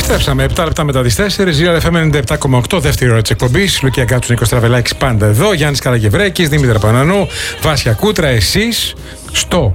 Επιστρέψαμε 7 λεπτά μετά τις 4. Real FM 97,8, δεύτερη ώρα της εκπομπής. Λουκία Γκάτσου, Νίκος Τραβελάκης πάντα εδώ. Γιάννης Καραγευρέκης, Δήμητρα Πανανού, Βάσια Κούτρα. Εσείς στο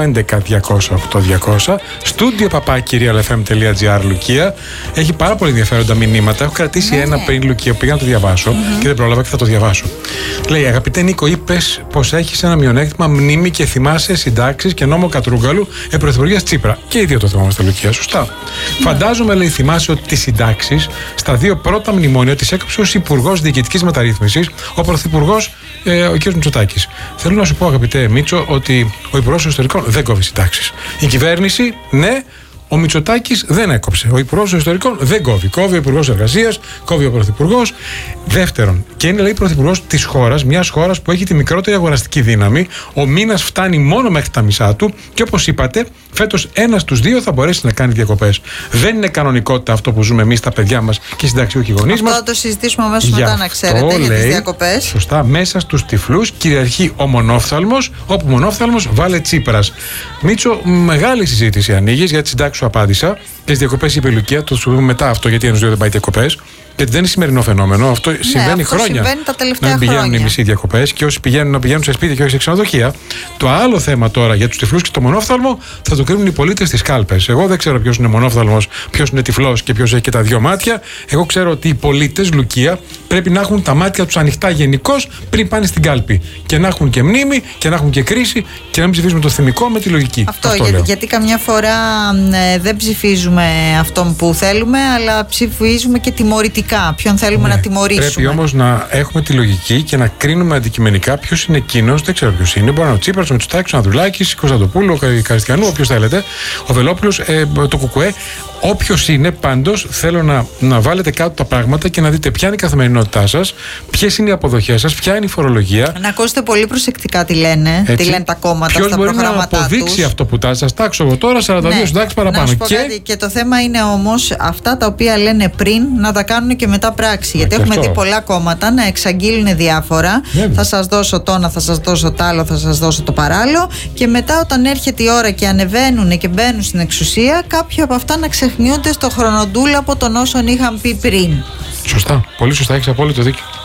211-200-8200, στούντιο παπάκι realfm.gr. Λουκία. Έχει πάρα πολύ ενδιαφέροντα μηνύματα. Έχω κρατήσει ένα πριν, Λουκία, που πήγα να το διαβάσω και δεν πρόλαβα και θα το διαβάσω. Λέει: Αγαπητέ Νίκο, είπες πως έχεις ένα μειονέκτημα μνήμη και θυμάσαι συντάξεις και νόμο Κατρούγκαλου πρωθυπουργίας Τσίπρα. Και οι δύο το θυμάμαστε, Λουκία, σωστά. Φαντάζομαι, λέει, θυμάσαι ότι τις συντάξεις στα δύο πρώτα μνημόνια τις έκοψε ως υπουργός διοικητικής μεταρρύθμισης ο πρωθυπουργός ο κ. Μητσοτάκης. Θέλω να σου πω, αγαπητέ Μίτσο, ότι ο υπουργός εσωτερικών δεν κόβει συντάξεις. Η κυβέρνηση, ναι. Ο Μητσοτάκης δεν έκοψε. Ο υπουργός εσωτερικών δεν κόβει. Κόβει ο υπουργός εργασίας, κόβει ο πρωθυπουργός. Δεύτερον, και είναι, λέει, πρωθυπουργός της χώρας, μιας χώρας που έχει τη μικρότερη αγοραστική δύναμη. Ο μήνας φτάνει μόνο μέχρι τα μισά του και όπως είπατε, φέτος ένας στους δύο θα μπορέσει να κάνει διακοπές. Δεν είναι κανονικότητα αυτό που ζούμε εμείς, τα παιδιά μας και οι συνταξιούχοι γονείς μας. Αυτό θα το συζητήσουμε αμέσως μετά, να ξέρετε, για τις διακοπές. Σωστά, μέσα στους τυφλούς κυριαρχεί ο μονόφθαλμος, όπου μονόφθαλμος βάλε Τσίπρας. Μίτσο, μεγάλη συζήτηση ανοίγεις για τη συντάξη. Σου απάντησα και στις διακοπές είπε η Λουκία, το σου πούμε μετά αυτό, γιατί ένας δύο δεν πάει διακοπές. Γιατί δεν είναι σημερινό φαινόμενο. Αυτό συμβαίνει χρόνια. Συμβαίνει τα τελευταία να χρόνια. Πηγαίνουν οι μισοί διακοπές και όσοι πηγαίνουν να πηγαίνουν σε σπίτια και όχι σε ξενοδοχεία. Το άλλο θέμα τώρα για τους τυφλούς και το μονόφθαλμο θα το κρίνουν οι πολίτες στις κάλπες. Εγώ δεν ξέρω ποιος είναι μονόφθαλμος, ποιος είναι τυφλός και ποιος έχει και τα δύο μάτια. Εγώ ξέρω ότι οι πολίτες, Λουκία, πρέπει να έχουν τα μάτια τους ανοιχτά γενικώς πριν πάνε στην κάλπη. Και να έχουν και μνήμη και να έχουν και κρίση και να μην ψηφίζουμε το θυμικό με τη λογική. Αυτό γιατί καμιά φορά δεν ψηφίζουμε αυτόν που θέλουμε, αλλά ψηφίζουμε και τιμωρητικά. Ποιον θέλουμε να τιμωρήσουμε. Πρέπει όμως να έχουμε τη λογική και να κρίνουμε αντικειμενικά ποιος είναι εκείνος. Δεν ξέρω ποιος είναι. Μπορεί να είναι ο Τσίπρας, ο Μητσοτάκης, ο Ανδρουλάκης, ο Κωνσταντοπούλου, ο Καριστιανού, όποιος θέλετε, ο Βελόπουλος, το Κουκουέ. Όποιος είναι, πάντως θέλω να βάλετε κάτω τα πράγματα και να δείτε ποια είναι η καθημερινότητά σας, ποιες είναι οι αποδοχές σας, ποια είναι η φορολογία. Να ακούσετε πολύ προσεκτικά τι λένε, τι λένε τα κόμματα στα προγραμματά τους. Ποιος μπορεί να αποδείξει αυτό που σας τάξω εγώ τώρα, 42 συντάξεις παραπάνω. Να σου πω κάτι, και το θέμα είναι όμως αυτά τα οποία λένε πριν να τα κάνουν και μετά πράξη. Γιατί έχουμε δει πολλά κόμματα να εξαγγείλουν διάφορα. Θα σας δώσω το ένα, θα σας δώσω το άλλο, θα σας δώσω το παράλληλο. Και μετά, όταν έρχεται η ώρα και ανεβαίνουν και μπαίνουν στην εξουσία, κάποια από αυτά να ξεχνιούνται στο χρονοτούλαπο των όσων είχαν πει πριν. Σωστά. Πολύ σωστά. Έχεις απόλυτο δίκιο.